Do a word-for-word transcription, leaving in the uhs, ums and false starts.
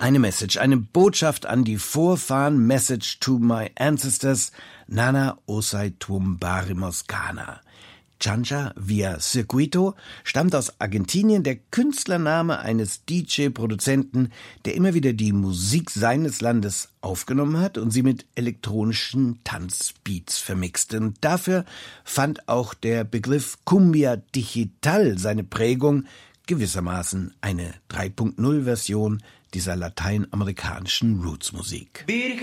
Eine Message, eine Botschaft an die Vorfahren, Message to my ancestors, Nana Osei Tumbari Moscana. Chancha via Circuito stammt aus Argentinien, der Künstlername eines D J-Produzenten, der immer wieder die Musik seines Landes aufgenommen hat und sie mit elektronischen Tanzbeats vermixte. Und dafür fand auch der Begriff Cumbia Digital seine Prägung, gewissermaßen eine drei Punkt null Version dieser lateinamerikanischen Roots-Musik.